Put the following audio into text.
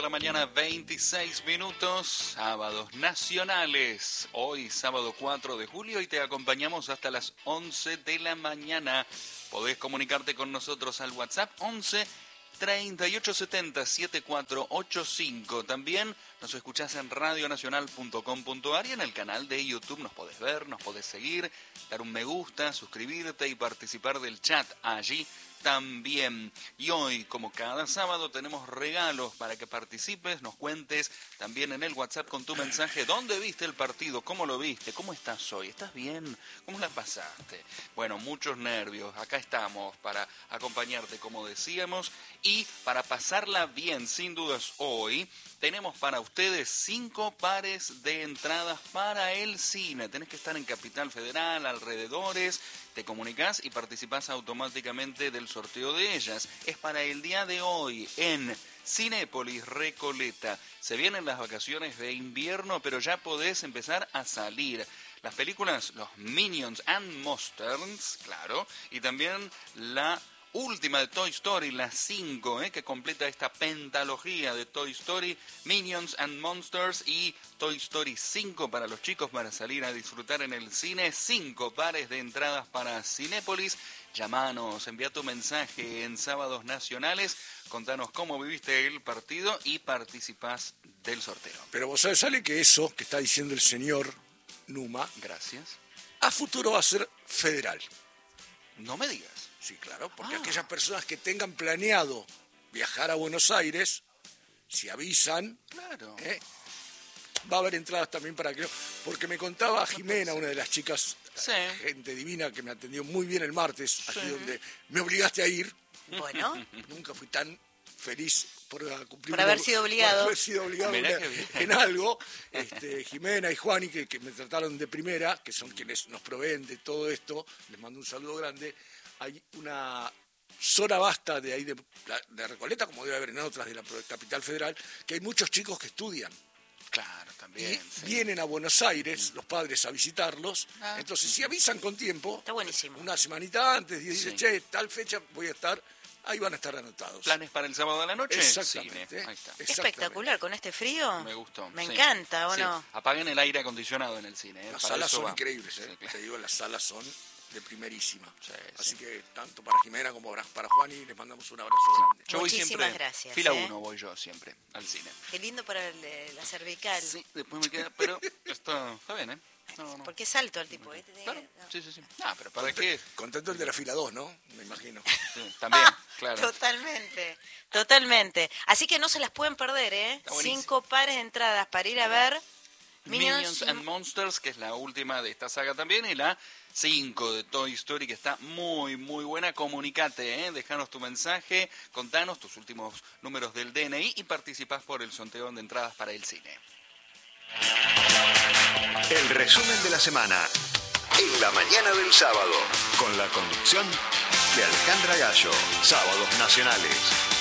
la mañana, 26 minutos, sábados nacionales. Hoy, sábado 4 de julio, y te acompañamos hasta las 11 de la mañana. Podés comunicarte con nosotros al WhatsApp 11 3870 7485. También nos escuchás en radionacional.com.ar y en el canal de YouTube nos podés ver, nos podés seguir, dar un me gusta, suscribirte y participar del chat allí también. Y hoy, como cada sábado, tenemos regalos para que participes, nos cuentes también en el WhatsApp con tu mensaje dónde viste el partido, cómo lo viste, cómo estás hoy, ¿estás bien? ¿Cómo la pasaste? Bueno, muchos nervios, acá estamos para acompañarte, como decíamos, y para pasarla bien, sin dudas, hoy tenemos para ustedes 5 pares de entradas para el cine. Tenés que estar en Capital Federal, alrededores, te comunicás y participás automáticamente del sorteo de ellas. Es para el día de hoy en Cinépolis Recoleta. Se vienen las vacaciones de invierno, pero ya podés empezar a salir. Las películas, los Minions and Monsters, claro, y también la última de Toy Story, la 5, que completa esta pentalogía de Toy Story, Minions and Monsters y Toy Story 5 para los chicos para salir a disfrutar en el cine. 5 pares de entradas para Cinépolis. Llamanos, envía tu mensaje en Sábados Nacionales, contanos cómo viviste el partido y participás del sorteo. Pero vos sabés, Ale, que eso que está diciendo el señor Numa, gracias, a futuro va a ser federal. No me digas. Sí, claro, porque aquellas personas que tengan planeado viajar a Buenos Aires, si avisan, claro, va a haber entradas también para que... Porque me contaba Jimena, una de las chicas, sí, gente divina, que me atendió muy bien el martes, aquí donde me obligaste a ir. Bueno. Nunca fui tan feliz por cumplir... Por haber sido obligado. Por haber sido obligado en algo. Jimena y Juani, que me trataron de primera, que son quienes nos proveen de todo esto, les mando un saludo grande. Hay una zona vasta de ahí de Recoleta, como debe haber en otras de la Capital Federal, que hay muchos chicos que estudian. Claro, también. Y vienen a Buenos Aires los padres a visitarlos. Entonces, si avisan con tiempo, está buenísimo, una semanita antes, dicen, che, tal fecha voy a estar, ahí van a estar anotados. ¿Planes para el sábado de la noche? Exactamente. Ahí está. Espectacular, con este frío. Me gustó. Me encanta, ¿o no? Apaguen el aire acondicionado en el cine. Las salas son increíbles, Sí, claro. Te digo, las salas son de primerísima. Sí, así que tanto para Jimena como para Juan, y les mandamos un abrazo grande. Yo voy Muchísimas siempre, gracias. Fila 1 voy yo siempre al cine. Qué lindo para la cervical. Sí, después me queda, pero está bien, ¿eh? No. Porque es alto el tipo, Claro, sí. Ah, pero ¿para qué? Contento el de la fila 2, ¿no? Me imagino. Sí, también, claro. Totalmente. Así que no se las pueden perder, ¿eh? 5 pares de entradas para ir a ver Minions and Monsters, que es la última de esta saga también, y la 5 de Toy Story, que está muy, muy buena. Comunicate, dejanos tu mensaje, contanos tus últimos números del DNI y participás por el sorteo de entradas para el cine. El resumen de la semana en la mañana del sábado, con la conducción de Alejandra Gallo. Sábados Nacionales.